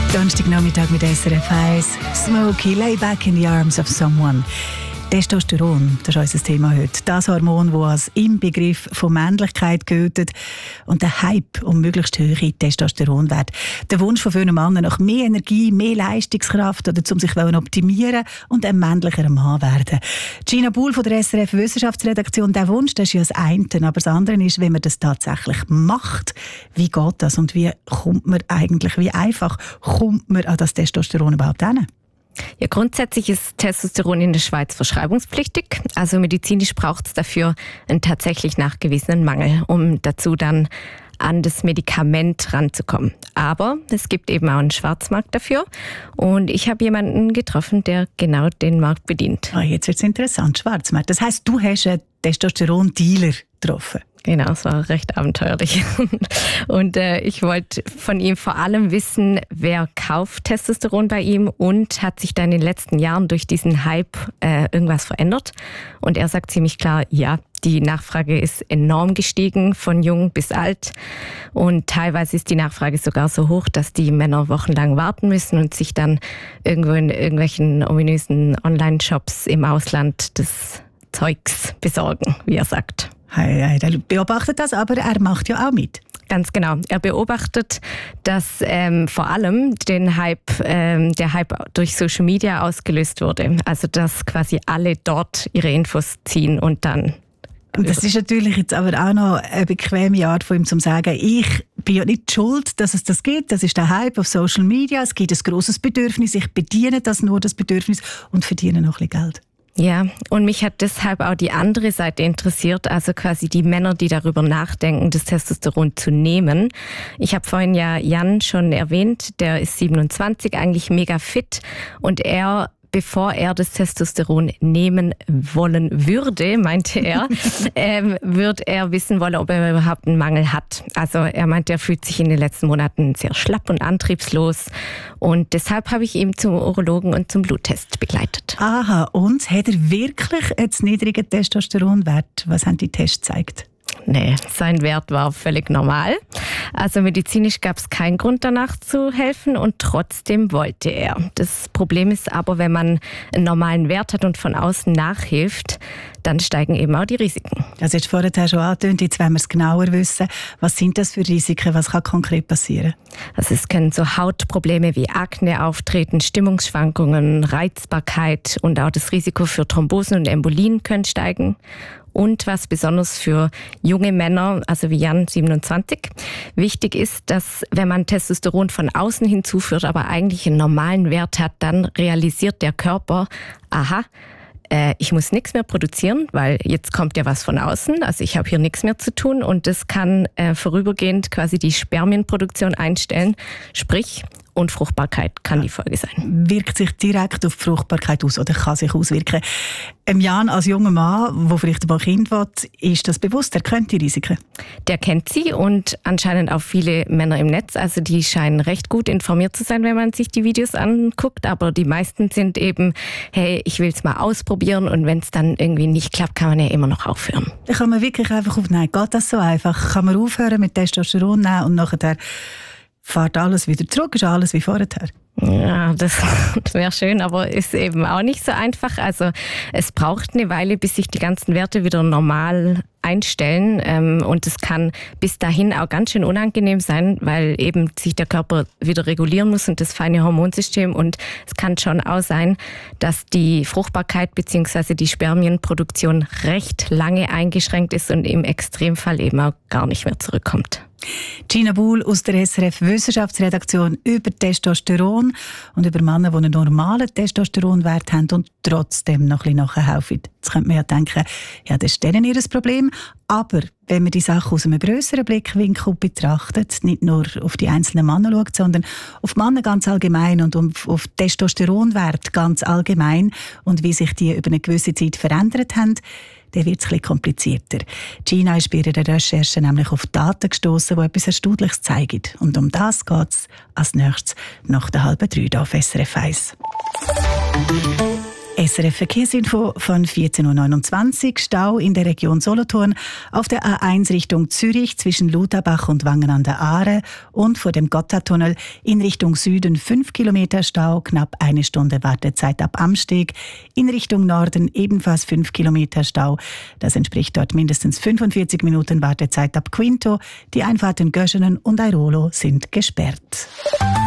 Donnerstagnachmittag mit SRF 1. Smokey, lay back in the arms of someone. Testosteron, das ist unser Thema heute. Das Hormon, das als Inbegriff von Männlichkeit gilt und der Hype um möglichst hohe Testosteronwerte. Der Wunsch von vielen Männern nach mehr Energie, mehr Leistungskraft oder um sich optimieren und ein männlicher Mann werden. Gina Buhl von der SRF Wissenschaftsredaktion, der Wunsch, das ist ja das eine, aber das andere ist, wenn man das tatsächlich macht. Wie geht das und wie einfach kommt man an das Testosteron überhaupt hin? Ja, grundsätzlich ist Testosteron in der Schweiz verschreibungspflichtig. Also medizinisch braucht es dafür einen tatsächlich nachgewiesenen Mangel, um dazu dann an das Medikament ranzukommen. Aber es gibt eben auch einen Schwarzmarkt dafür. Und ich habe jemanden getroffen, der genau den Markt bedient. Jetzt wird es interessant, Schwarzmarkt. Das heisst, du hast einen Testosteron-Dealer getroffen. Genau, es war recht abenteuerlich. Und ich wollte von ihm vor allem wissen, wer kauft Testosteron bei ihm und hat sich da in den letzten Jahren durch diesen Hype irgendwas verändert? Und er sagt ziemlich klar, ja, die Nachfrage ist enorm gestiegen, von jung bis alt. Und teilweise ist die Nachfrage sogar so hoch, dass die Männer wochenlang warten müssen und sich dann irgendwo in irgendwelchen ominösen Online-Shops im Ausland des Zeugs besorgen, wie er sagt. Er beobachtet das, aber er macht ja auch mit. Ganz genau. Er beobachtet, dass vor allem der Hype durch Social Media ausgelöst wurde. Also dass quasi alle dort ihre Infos ziehen und dann... Das ist natürlich jetzt aber auch noch eine bequeme Art von ihm, zu sagen, ich bin ja nicht schuld, dass es das gibt. Das ist der Hype auf Social Media. Es gibt ein grosses Bedürfnis. Ich bediene das Bedürfnis und verdiene noch ein bisschen Geld. Ja, und mich hat deshalb auch die andere Seite interessiert, also quasi die Männer, die darüber nachdenken, das Testosteron zu nehmen. Ich habe vorhin ja Jan schon erwähnt, der ist 27, eigentlich mega fit und bevor er das Testosteron nehmen wollen würde, meinte er, würde er wissen wollen, ob er überhaupt einen Mangel hat. Also er meinte, er fühlt sich in den letzten Monaten sehr schlapp und antriebslos und deshalb habe ich ihn zum Urologen und zum Bluttest begleitet. Aha, und hat er wirklich einen niedrigen Testosteronwert? Was haben die Tests gezeigt? Nee, sein Wert war völlig normal. Also medizinisch gab es keinen Grund danach zu helfen und trotzdem wollte er. Das Problem ist aber, wenn man einen normalen Wert hat und von außen nachhilft, dann steigen eben auch die Risiken. Also jetzt vorher schon angetönt, jetzt wollen wir es genauer wissen. Was sind das für Risiken? Was kann konkret passieren? Also es können so Hautprobleme wie Akne auftreten, Stimmungsschwankungen, Reizbarkeit und auch das Risiko für Thrombosen und Embolien können steigen. Und was besonders für junge Männer, also wie Jan 27, wichtig ist, dass wenn man Testosteron von außen hinzuführt, aber eigentlich einen normalen Wert hat, dann realisiert der Körper, aha, ich muss nichts mehr produzieren, weil jetzt kommt ja was von außen, also ich habe hier nichts mehr zu tun und das kann vorübergehend quasi die Spermienproduktion einstellen, sprich Unfruchtbarkeit kann die Folge sein. Wirkt sich direkt auf die Fruchtbarkeit aus oder kann sich auswirken? Jan als junger Mann, der vielleicht mal Kind will, ist das bewusst? Er kennt die Risiken? Der kennt sie und anscheinend auch viele Männer im Netz. Also die scheinen recht gut informiert zu sein, wenn man sich die Videos anguckt. Aber die meisten sind eben, hey, ich will es mal ausprobieren und wenn es dann irgendwie nicht klappt, kann man ja immer noch aufhören. Da kann man wirklich einfach nein, geht das so einfach? Kann man aufhören mit Testosteron nehmen und nachher fährt alles wieder zurück, ist alles wie vorher? Ja, das wäre schön, aber ist eben auch nicht so einfach. Also es braucht eine Weile, bis sich die ganzen Werte wieder normal einstellen und es kann bis dahin auch ganz schön unangenehm sein, weil eben sich der Körper wieder regulieren muss und das feine Hormonsystem und es kann schon auch sein, dass die Fruchtbarkeit bzw. die Spermienproduktion recht lange eingeschränkt ist und im Extremfall eben auch gar nicht mehr zurückkommt. Gina Buhl aus der SRF Wissenschaftsredaktion über Testosteron und über Männer, die einen normalen Testosteronwert haben und trotzdem noch ein bisschen nachhelfen. Jetzt könnte man ja denken, ja, das ist denen ihr Problem. Aber wenn man die Sache aus einem grösseren Blickwinkel betrachtet, nicht nur auf die einzelnen Männer schaut, sondern auf Männer ganz allgemein und auf Testosteronwert ganz allgemein und wie sich die über eine gewisse Zeit verändert haben, dann wird es ein bisschen komplizierter. Gina ist bei ihrer Recherche nämlich auf Daten gestossen, die etwas Erstaunliches zeigen. Und um das geht es als nächstes nach der 2:30 auf SRF 1. SRF Verkehrsinfo von 14.29 Uhr. Stau in der Region Solothurn auf der A1 Richtung Zürich zwischen Lutherbach und Wangen an der Aare und vor dem Gotthardtunnel in Richtung Süden 5 Kilometer Stau, knapp 1 Stunde Wartezeit ab Amsteg. In Richtung Norden ebenfalls 5 Kilometer Stau. Das entspricht dort mindestens 45 Minuten Wartezeit ab Quinto. Die Einfahrten Göschenen und Airolo sind gesperrt.